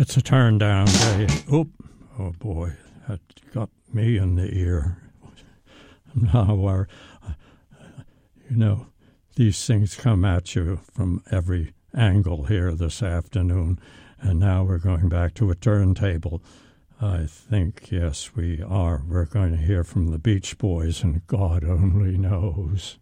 It's a turn down day. Oh boy, that got me in the ear. Now, these things come at you from every angle here this afternoon, and now we're going back to a turntable. I think, yes, we are. We're going to hear from the Beach Boys, and God only knows.